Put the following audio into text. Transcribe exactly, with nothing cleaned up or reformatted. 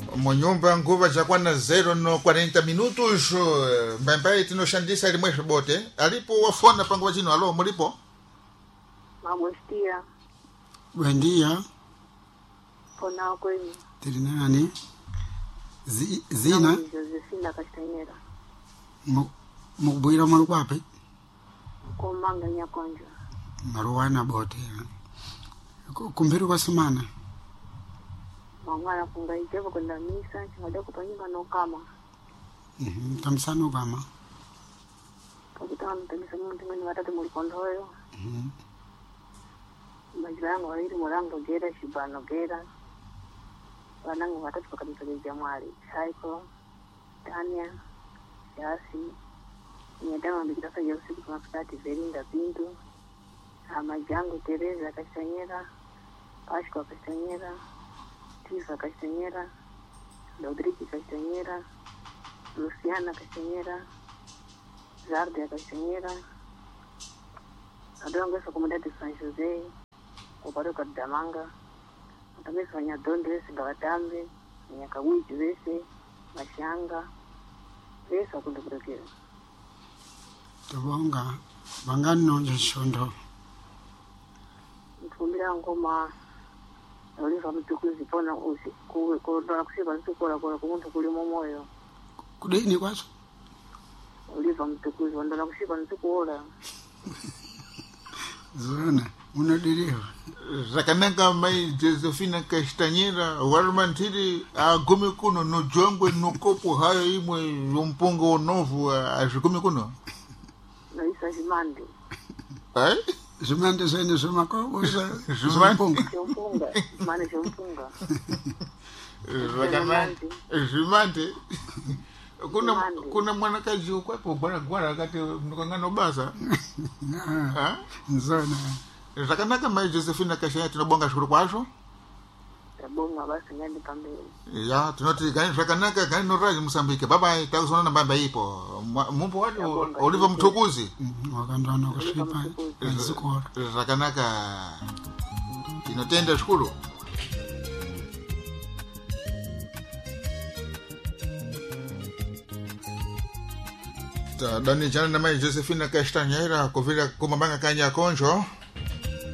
Monyumba nguva chakwana zero no quarenta minutos mbambai tinoshandisa limwe bote alipo wafona pangu wachino. Alo, mulipo? Mamwestia. Buen día. Pona kwenye. Tiri nani? Zi, zina? Josephina Castanera. Mukubwira mwalu kwapi? Kumanga Nyakonjo. Maruwana bote. Kumbiru kwa sumana? Mangana kunga ijeva kwenda misa, chingada kupanyika no kama. Mhm, tamsano kama. Kakutana mtamisa muntu ngani watatu mulikondoyo. Mhm. Majiranga wairi murango gera shibano gera. Wanangu watatu pakabisa jamwali. Saiko, Tanya, Yasi, Nyedama mbikitasa ya usiku kwa mafitati Verinda Bindu, Amajangu Tereza Castanera, Ashko Castanera, Tifa Castanera, Rodrigo Castanera, Luciana Castanera, Zardia Castanera, Adongo essa comunidade de São José, o Baroca da Manga, também sonha Dondres, Gavatambe, Nyakawichi Vese, Mashanga, Vese akundo Brazil. Tubonga, bangano jeshondo. Mfumbira ngoma, oliva mtukuzi pona usi, kudola kusiba ntukula kwa kumuntu kuli momoyo. Kudini kwaso? Oliva mtukuzi, wandola kusiba ntukula. Zona, unadiriwa. Zakananga mai Josephina Castanera warmantiri agumi kuno no jongwe no kopo hayo imwe yompongo novu ajikumi kuno. No isa jimande. Eh? Jimande zene zumakobo za Jimande. Jompunga, mane jompunga. Zakananga jimande. Kuna kuna mwanakaji ukwapo bwana gwara akati mkangano basa. Ah. Nzona. Zakanaka mai Josephina Castanera tunabonga shukuru kwacho. Tabonga basi ngani pambele. Ya, tunoti gani zakanaka gani no raji Msambike. Bye bye, takuzona na baba ipo. Mumpo watu Oliva Mtukuzi. Wakandana kushipa. Zikora. Zakanaka inotenda shukuru. Dani jana na mai Josephina Castanera kuvira kumabanga kanya konjo.